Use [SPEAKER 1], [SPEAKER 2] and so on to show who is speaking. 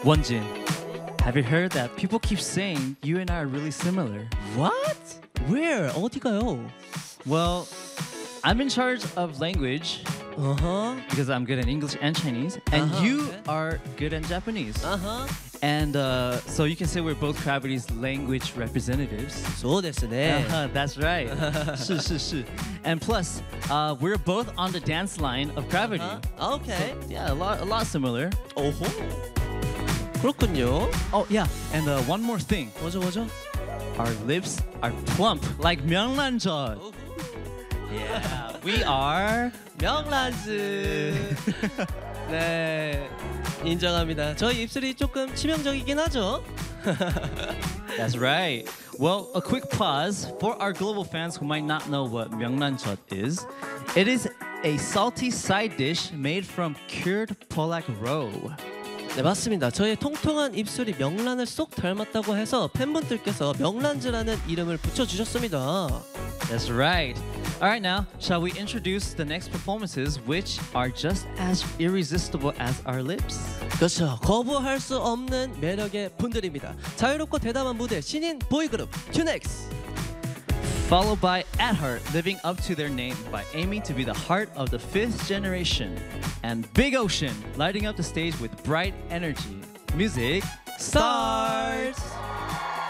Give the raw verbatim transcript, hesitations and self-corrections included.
[SPEAKER 1] Wonjin, have you heard that people keep saying you and I are really similar?
[SPEAKER 2] What? Where? 어디가요?
[SPEAKER 1] Well, I'm in charge of language
[SPEAKER 2] Uh-huh.
[SPEAKER 1] because I'm good at English and Chinese, and
[SPEAKER 2] Uh-huh,
[SPEAKER 1] you
[SPEAKER 2] okay.
[SPEAKER 1] are good at Japanese.
[SPEAKER 2] Uh-huh.
[SPEAKER 1] And uh, so you can say we're both Gravity's language representatives.
[SPEAKER 2] そうですね。
[SPEAKER 1] Uh-huh, that's right. 是是是. And plus, uh, we're both on the dance line of Gravity.
[SPEAKER 2] Uh-huh. Okay.
[SPEAKER 1] Yeah, a lot, a lot similar.
[SPEAKER 2] 오호. 그렇군요.
[SPEAKER 1] Oh yeah, and uh, one more thing.
[SPEAKER 2] 뭐죠, 뭐죠?
[SPEAKER 1] Our lips are plump like 명란젓. Yeah, we are.
[SPEAKER 2] 명란즈. 네, 인정합니다. 저희 입술이 조금 치명적이긴 하죠.
[SPEAKER 1] That's right. Well, a quick pause for our global fans who might not know what 명란젓 is. It is a salty side dish made from cured Polak roe.
[SPEAKER 2] 네, 맞습니다. 저의 통통한 입술이 명란을 쏙 닮았다고 해서 팬분들께서 명란즈라는 이름을 붙여주셨습니다.
[SPEAKER 1] That's right. All right, now, shall we introduce the next performances, which are just as irresistible as our lips?
[SPEAKER 2] 그렇죠. 거부할 수 없는 매력의 분들입니다. 자유롭고 대담한 무대 신인 보이그룹 큐넥스.
[SPEAKER 1] Followed by At Heart, living up to their name by aiming to be the heart of the fifth generation. And Big Ocean, lighting up the stage with bright energy. Music starts!